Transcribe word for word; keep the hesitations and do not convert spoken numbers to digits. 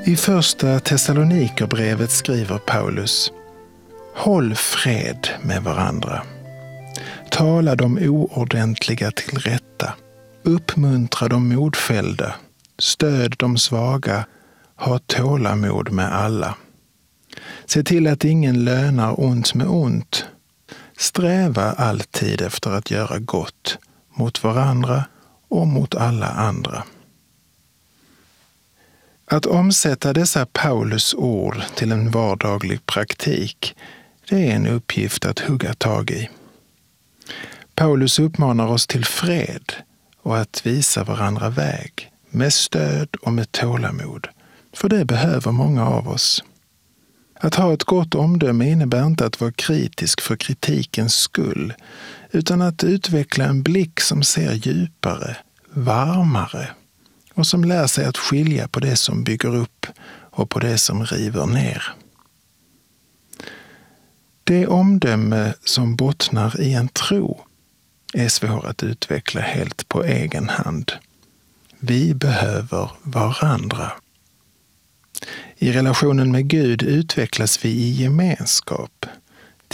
I första Thessalonikerbrevet skriver Paulus: Håll fred med varandra. Tala de oordentliga till rätta. Uppmuntra de modfällda. Stöd de svaga. Ha tålamod med alla. Se till att ingen lönar ont med ont. Sträva alltid efter att göra gott mot varandra och mot alla andra. Att omsätta dessa Paulus ord till en vardaglig praktik, det är en uppgift att hugga tag i. Paulus uppmanar oss till fred och att visa varandra väg, med stöd och med tålamod, för det behöver många av oss. Att ha ett gott omdöme innebär inte att vara kritisk för kritikens skull, utan att utveckla en blick som ser djupare, varmare och som lär sig att skilja på det som bygger upp och på det som river ner. Det omdöme som bottnar i en tro är svår att utveckla helt på egen hand. Vi behöver varandra. I relationen med Gud utvecklas vi i gemenskap,